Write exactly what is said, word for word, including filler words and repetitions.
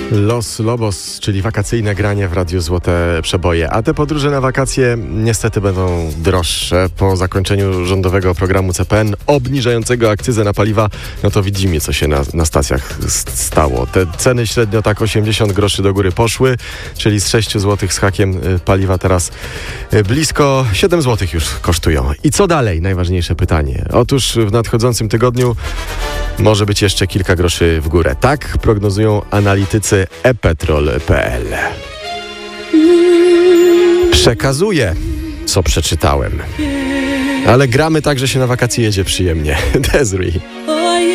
Los Lobos, czyli wakacyjne granie w Radiu Złote Przeboje. A te podróże na wakacje niestety będą droższe. Po zakończeniu rządowego programu C P N obniżającego akcyzę na paliwa, no to widzimy, co się na, na stacjach stało. Te ceny średnio tak osiemdziesiąt groszy do góry poszły, czyli z sześć złotych z hakiem paliwa teraz blisko siedem złotych już kosztują. I co dalej? Najważniejsze pytanie. Otóż w nadchodzącym tygodniu może być jeszcze kilka groszy w górę. Tak prognozują analitycy e petrol kropka p l. Przekazuję, co przeczytałem. Ale gramy tak, że się na wakacje jedzie przyjemnie. Desiree.